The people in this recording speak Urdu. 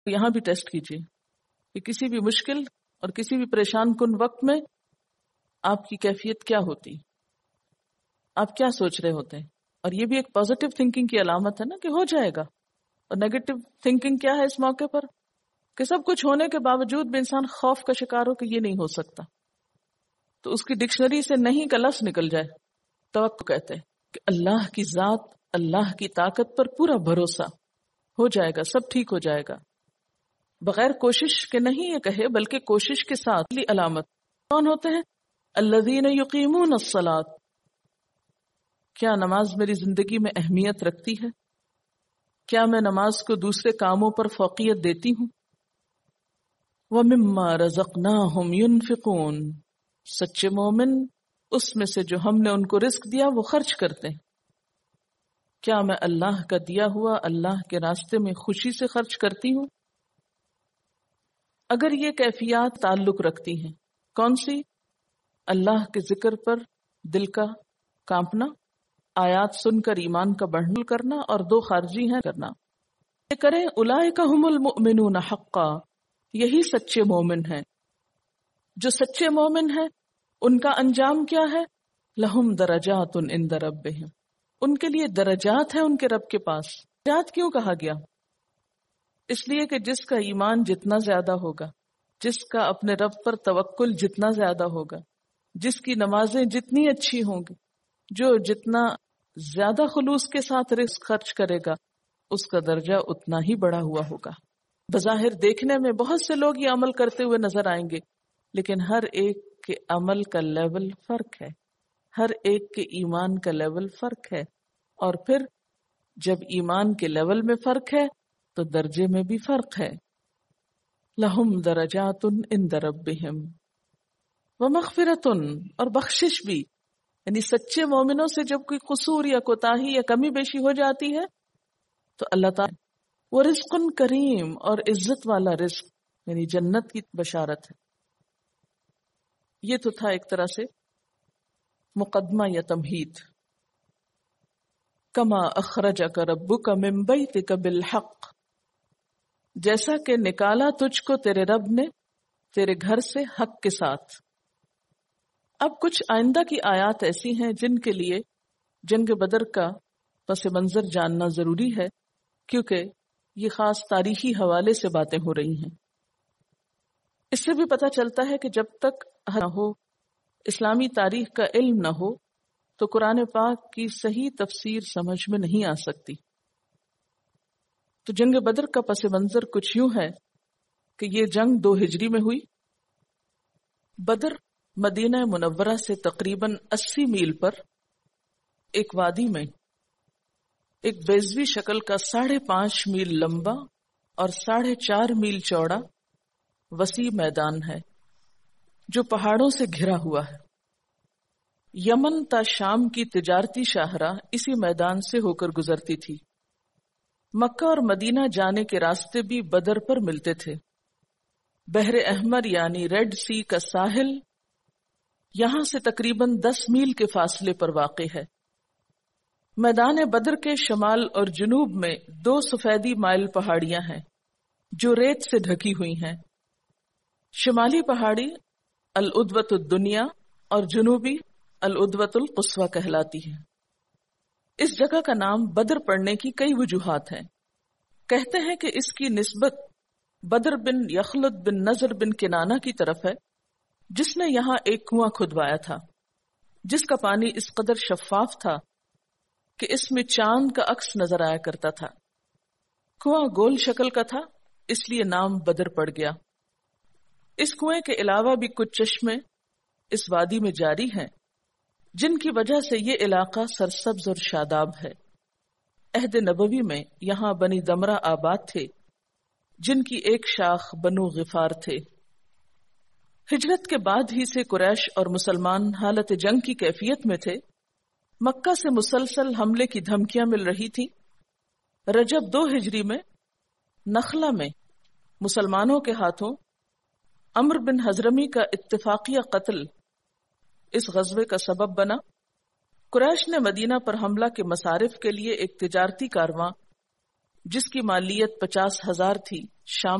یہاں بھی ٹیسٹ کیجیے کہ کسی بھی مشکل اور کسی بھی پریشان کن وقت میں آپ کی کیفیت کیا ہوتی، آپ کیا سوچ رہے ہوتے ہیں. اور یہ بھی ایک پازیٹیو تھنکنگ کی علامت ہے نا کہ ہو جائے گا. اور نیگیٹو تھنکنگ کیا ہے اس موقع پر کہ سب کچھ ہونے کے باوجود بھی انسان خوف کا شکار ہو کہ یہ نہیں ہو سکتا. تو اس کی ڈکشنری سے نہیں کا لفظ نکل جائے. توقع کہتے ہیں کہ اللہ کی ذات، اللہ کی طاقت پر پورا بھروسہ، ہو جائے گا، سب ٹھیک ہو جائے گا. بغیر کوشش کے نہیں یہ کہے بلکہ کوشش کے ساتھ علامت. کون ہوتے ہیں؟ الذین یقیمون الصلاۃ. کیا نماز میری زندگی میں اہمیت رکھتی ہے؟ کیا میں نماز کو دوسرے کاموں پر فوقیت دیتی ہوں؟ وَمِمَّا رَزَقْنَاهُمْ يُنْفِقُونَ. سچے مومن اس میں سے جو ہم نے ان کو رزق دیا وہ خرچ کرتے ہیں. کیا میں اللہ کا دیا ہوا اللہ کے راستے میں خوشی سے خرچ کرتی ہوں؟ اگر یہ کیفیات تعلق رکھتی ہیں، کون سی؟ اللہ کے ذکر پر دل کا کانپنا، آیات سن کر ایمان کا بڑھن کرنا، اور دو خارجی ہیں کرنا. یہ کریں اولئک ھم المؤمنون حقا. یہی سچے مومن ہیں. جو سچے مومن ہیں ان کا انجام کیا ہے؟ لہم درجات عند ربہم. ان کے لیے درجات ہیں ان کے رب کے پاس. درجات کیوں کہا گیا؟ اس لیے کہ جس کا ایمان جتنا زیادہ ہوگا، جس کا اپنے رب پر توکل جتنا زیادہ ہوگا، جس کی نمازیں جتنی اچھی ہوں گی، جو جتنا زیادہ خلوص کے ساتھ رزق خرچ کرے گا، اس کا درجہ اتنا ہی بڑا ہوا ہوگا. بظاہر دیکھنے میں بہت سے لوگ یہ عمل کرتے ہوئے نظر آئیں گے، لیکن ہر ایک کے عمل کا لیول فرق ہے، ہر ایک کے ایمان کا لیول فرق ہے. اور پھر جب ایمان کے لیول میں فرق ہے تو درجے میں بھی فرق ہے. لہم درجات عند ربہم ومغفرۃ. اور بخشش بھی، یعنی سچے مومنوں سے جب کوئی قصور یا کوتاہی یا کمی بیشی ہو جاتی ہے تو اللہ تعالی وہ رزق کریم، اور عزت والا رزق، یعنی جنت کی بشارت ہے. یہ تو تھا ایک طرح سے مقدمہ یا تمہید. کما اخرجک ربک من بیتک بالحق. جیسا کہ نکالا تجھ کو تیرے رب نے تیرے گھر سے حق کے ساتھ. اب کچھ آئندہ کی آیات ایسی ہیں جن کے لیے جنگ بدر کا پس منظر جاننا ضروری ہے، کیونکہ یہ خاص تاریخی حوالے سے باتیں ہو رہی ہیں. اس سے بھی پتہ چلتا ہے کہ جب تک نہ ہو، اسلامی تاریخ کا علم نہ ہو، تو قرآن پاک کی صحیح تفسیر سمجھ میں نہیں آ سکتی. تو جنگ بدر کا پس منظر کچھ یوں ہے کہ یہ جنگ 2 ہجری میں ہوئی. بدر مدینہ منورہ سے تقریباً 80 میل پر ایک وادی میں ایک بیضوی شکل کا 5.5 میل لمبا اور 4.5 میل چوڑا وسیع میدان ہے جو پہاڑوں سے گھرا ہوا ہے. یمن تا شام کی تجارتی شاہراہ اسی میدان سے ہو کر گزرتی تھی. مکہ اور مدینہ جانے کے راستے بھی بدر پر ملتے تھے. بحر احمر یعنی ریڈ سی کا ساحل یہاں سے تقریباً 10 میل کے فاصلے پر واقع ہے. میدان بدر کے شمال اور جنوب میں 2 سفیدی مائل پہاڑیاں ہیں جو ریت سے ڈھکی ہوئی ہیں. شمالی پہاڑی العدوۃ الدنیا اور جنوبی العدوۃ القصویٰ کہلاتی ہے. اس جگہ کا نام بدر پڑنے کی کئی وجوہات ہیں. کہتے ہیں کہ اس کی نسبت بدر بن یخلد بن نضر بن کنانہ کی طرف ہے، جس نے یہاں ایک کنواں کھدوایا تھا جس کا پانی اس قدر شفاف تھا کہ اس میں چاند کا عکس نظر آیا کرتا تھا. کنواں گول شکل کا تھا، اس لیے نام بدر پڑ گیا. اس کنویں کے علاوہ بھی کچھ چشمے اس وادی میں جاری ہیں جن کی وجہ سے یہ علاقہ سرسبز اور شاداب ہے. عہد نبوی میں یہاں بنی دمرہ آباد تھے جن کی ایک شاخ بنو غفار تھے. ہجرت کے بعد ہی سے قریش اور مسلمان حالت جنگ کی کیفیت میں تھے. مکہ سے مسلسل حملے کی دھمکیاں مل رہی تھی. رجب 2 ہجری میں نخلہ میں مسلمانوں کے ہاتھوں عمرو بن حضرمی کا اتفاقیہ قتل اس غزوے کا سبب بنا. قریش نے مدینہ پر حملہ کے مصارف کے لیے ایک تجارتی کارواں جس کی مالیت 50,000 تھی شام